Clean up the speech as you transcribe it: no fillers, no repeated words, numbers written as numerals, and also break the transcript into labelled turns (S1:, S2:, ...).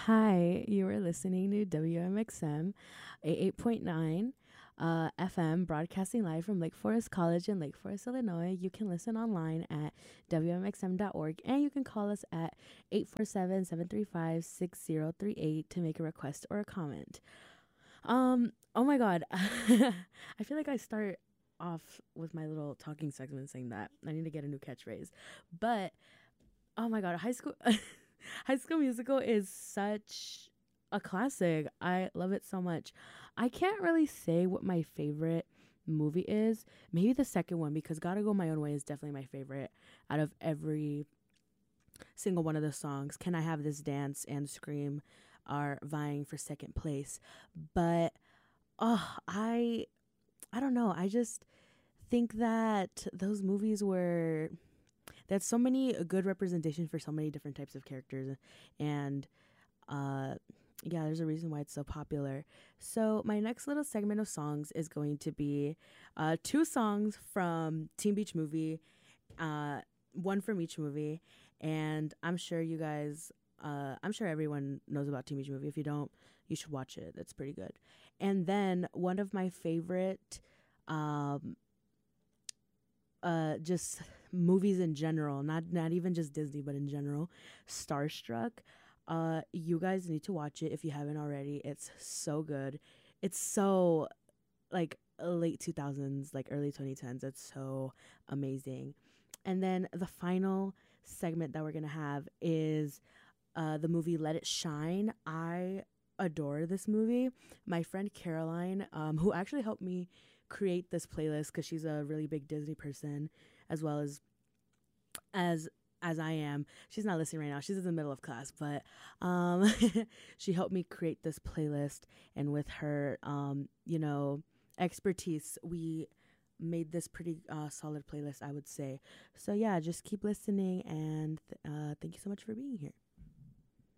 S1: Hi, you are listening to WMXM 88.9 FM, broadcasting live from Lake Forest College in Lake Forest, Illinois. You can listen online at WMXM.org and you can call us at 847-735-6038 to make a request or a comment. Oh my God. I feel like I start off with my little talking segment saying that. I need to get a new catchphrase. But oh my God, High School Musical is such a classic. I love it so much. I can't really say what my favorite movie is. Maybe the second one, because Gotta Go My Own Way is definitely my favorite out of every single one of the songs. Can I Have This Dance and Scream are vying for second place. But I don't know. I just think that those movies were that's so many good representation for so many different types of characters, and uh yeah, there's a reason why it's so popular. So my next little segment of songs is going to be two songs from Teen Beach Movie, uh one from each movie. And I'm sure everyone knows about Teen Beach Movie. If you don't, you should watch it. It's pretty good. And then one of my favorite um just movies in general, not even just Disney, but in general, Starstruck. You guys need to watch it if you haven't already. It's so good. It's so like late 2000s, like early 2010s. It's so amazing. And then the final segment that we're going to have is the movie Let It Shine. I adore this movie. My friend Caroline, who actually helped me create this playlist because she's a really big Disney person, as well as as I am. She's not listening right now. She's in the middle of class, but um, she helped me create this playlist, and with her, expertise, we made this pretty solid playlist, I would say. So yeah, just keep listening, and thank you so much for being here.